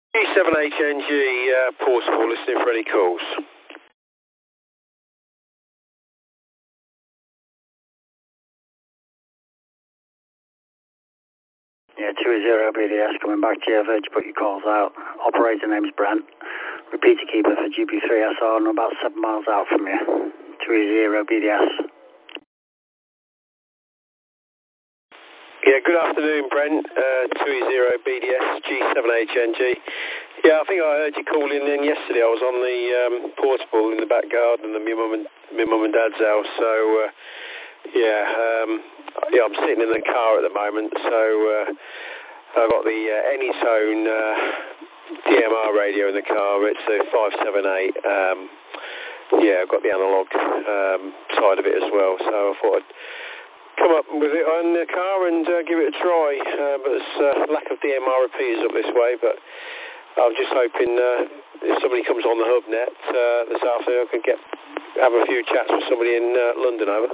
G7HNG portable, listening for any calls. Yeah, 20 BDS coming back to you. I've heard you put your calls out. Operator name's Brent. Repeater keeper for GP3SR and about 7 miles out from you. 20 BDS. Yeah, good afternoon, Brent. 20 BDS, G7HNG. Yeah, I think I heard you calling in yesterday. I was on the portable in the back garden of my mum and dad's house. So, yeah, I'm sitting in the car at the moment. So I've got the Anytone DMR radio in the car. It's a 578. Yeah, I've got the analog side of it as well. So I thought I'd come up with it on the car and give it a try. But there's lack of DMR repeaters up this way. But I'm just hoping if somebody comes on the HubNet this afternoon, I can have a few chats with somebody in London. Over.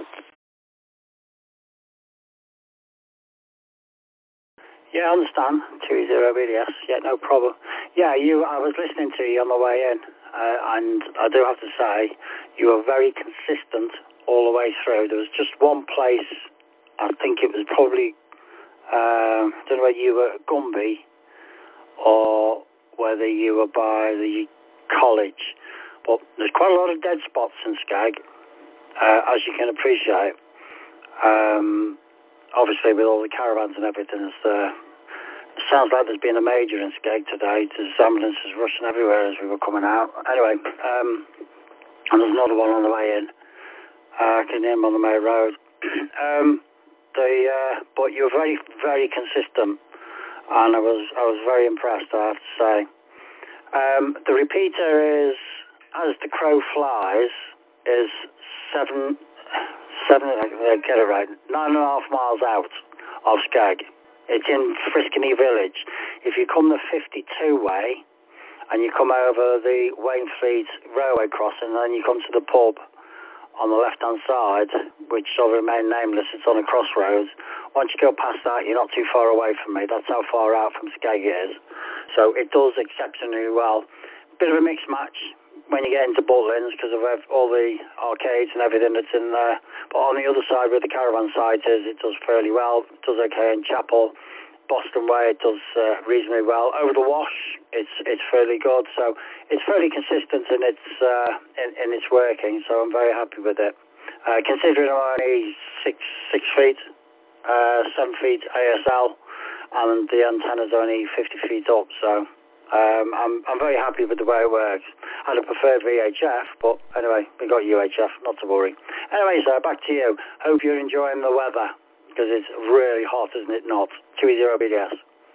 Yeah, I understand. 20 BDS. Yeah, no problem. Yeah, I was listening to you on the way in, and I do have to say, you were very consistent all the way through. There was just one place, I think it was probably, I don't know whether you were at Gumby or whether you were by the college, but there's quite a lot of dead spots in Skeg, as you can appreciate. Obviously with all the caravans and everything, it sounds like there's been a major in Skeg today. There's ambulances rushing everywhere as we were coming out. Anyway, and there's another one on the way in. I can hear him on the main road. But you were very, very consistent, and I was very impressed, I have to say. The repeater is, as the crow flies, is 7, get it right, 9.5 miles out of Skeg. It's in Friskany Village. If you come the 52 way, and you come over the Wainfleet Railway crossing, and then you come to the pub on the left-hand side, which shall remain nameless, it's on a crossroads. Once you go past that, you're not too far away from me. That's how far out from Skeg it is. So it does exceptionally well. Bit of a mixed match when you get into Butlins because of all the arcades and everything that's in there. But on the other side where the caravan site is, it does fairly well. It does okay in Chapel. Boston Way, it does reasonably well. Over the Wash, it's fairly good. So it's fairly consistent in its working. So I'm very happy with it. Considering I'm only 6 feet, 7 feet ASL, and the antenna's only 50 feet up. So I'm very happy with the way it works. I'd have preferred VHF, but anyway, we got UHF, not to worry. Anyway, sir, back to you. Hope you're enjoying the weather, because it's really hot, isn't it not? 20 BDS.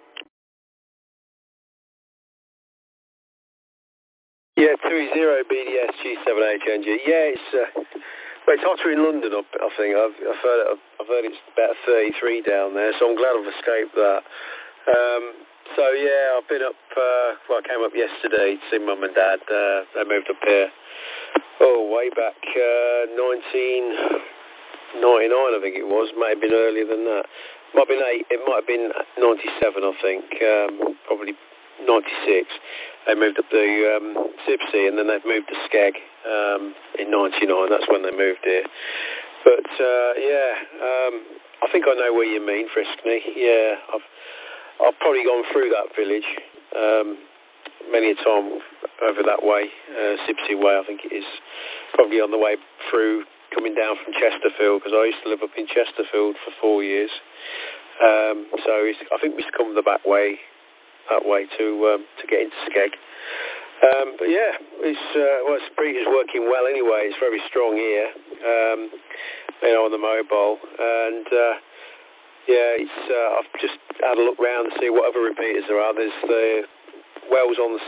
Yeah, 20 BDS G7HNG. Yeah, it's hotter in London, I think. I've heard it's about 33 down there, so I'm glad I've escaped that. So yeah, I've been up. I came up yesterday to see Mum and Dad. They moved up here. Way back 1999, I think it was. Might have been earlier than that. Might have been It might have been 97, I think. Probably 96. They moved up to Sipsey, and then they've moved to Skeg in 99. That's when they moved here. But I think I know where you mean, Friskany. Yeah, I've probably gone through that village many a time over that way, Sipsey Way, I think it is. Probably on the way through, coming down from Chesterfield, because I used to live up in Chesterfield for 4 years. So I think we used to come that way to get into Skeg. But yeah, it's working well anyway. It's very strong here, on the mobile, and I've just had a look round to see what other repeaters there are. There's the Wells on the